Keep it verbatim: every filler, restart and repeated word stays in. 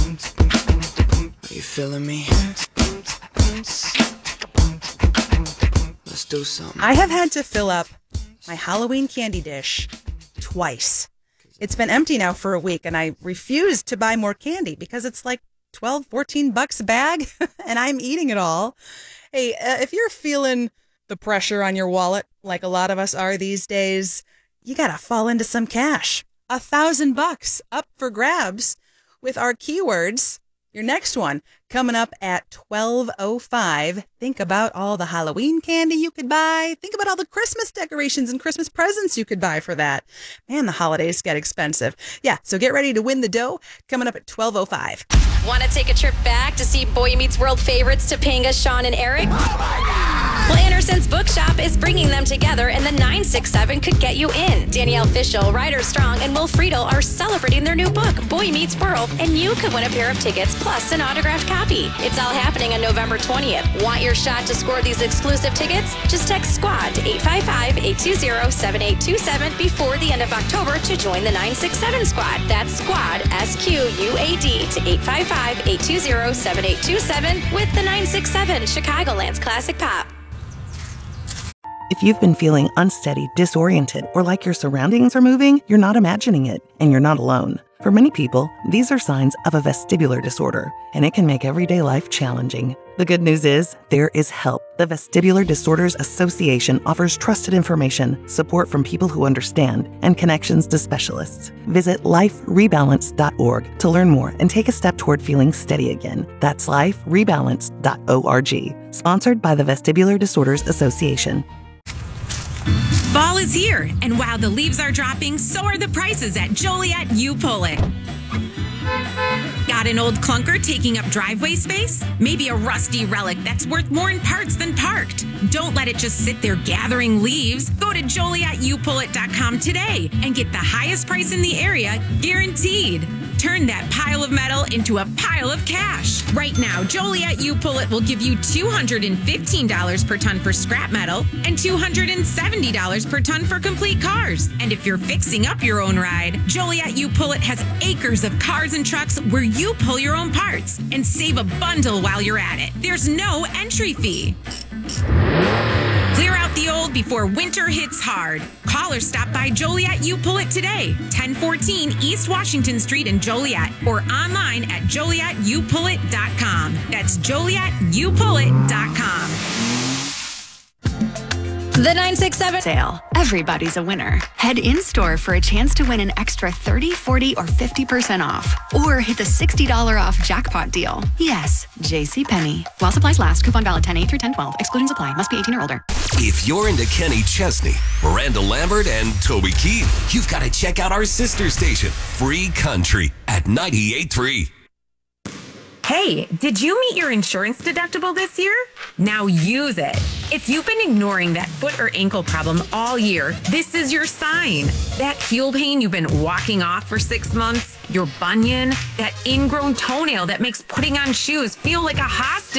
Are you feeling me? Let's do something. I have had to fill up my Halloween candy dish twice. It's been empty now for a week, and I refuse to buy more candy because it's like twelve, fourteen bucks a bag, and I'm eating it all. Hey, uh, if you're feeling the pressure on your wallet, like a lot of us are these days, you gotta fall into some cash. A thousand bucks up for grabs with our keywords. Your next one coming up at twelve oh five. Think about all the Halloween candy you could buy. Think about all the Christmas decorations and Christmas presents you could buy for that. Man, the holidays get expensive. Yeah, so get ready to win the dough coming up at twelve oh five. Want to take a trip back to see Boy Meets World favorites Topanga, Sean, and Eric? Oh my God! Well, Anderson's Bookshop is bringing them together, and the nine six seven could get you in. Danielle Fishel, Ryder Strong, and Will Friedel are celebrating their new book, Boy Meets World, and you could win a pair of tickets plus an autographed copy. It's all happening on November twentieth. Want your shot to score these exclusive tickets? Just text SQUAD to eight five five, eight two zero, seven eight two seven before the end of October to join the nine six seven Squad. That's SQUAD, S Q U A D, to eight five five, eight two zero, seven eight two seven with the nine six seven Chicagoland's Classic Pop. If you've been feeling unsteady, disoriented, or like your surroundings are moving, you're not imagining it, and you're not alone. For many people, these are signs of a vestibular disorder, and it can make everyday life challenging. The good news is, there is help. The Vestibular Disorders Association offers trusted information, support from people who understand, and connections to specialists. Visit life rebalance dot org to learn more and take a step toward feeling steady again. That's life rebalance dot org. Sponsored by the Vestibular Disorders Association. Fall is here, and while the leaves are dropping, so are the prices at Joliet You Pull It. Got an old clunker taking up driveway space? Maybe a rusty relic that's worth more in parts than parked? Don't let it just sit there gathering leaves. Go to Joliet You Pull It dot com today and get the highest price in the area, guaranteed. Turn that pile of metal into a pile of cash. Right now, Joliet You Pull It will give you two hundred fifteen dollars per ton for scrap metal and two hundred seventy dollars per ton for complete cars. And if you're fixing up your own ride, Joliet You Pull It has acres of cars and trucks where you pull your own parts and save a bundle while you're at it. There's no entry fee. Clear out the old before winter hits hard. Call or stop by Joliet You Pull It today, ten fourteen East Washington Street in Joliet, or online at Joliet You Pull It dot com. That's Joliet You Pull It dot com. The nine six seven sale. Everybody's a winner. Head in-store for a chance to win an extra thirty, forty, or fifty percent off. Or hit the sixty dollars off jackpot deal. Yes, JCPenney. While supplies last, coupon valid ten eight through ten twelve. Excluding supply. Must be eighteen or older. If you're into Kenny Chesney, Miranda Lambert, and Toby Keith, you've got to check out our sister station, Free Country, at ninety-eight point three. Hey, did you meet your insurance deductible this year? Now use it. If you've been ignoring that foot or ankle problem all year, this is your sign. That heel pain you've been walking off for six months, your bunion, that ingrown toenail that makes putting on shoes feel like a hostage.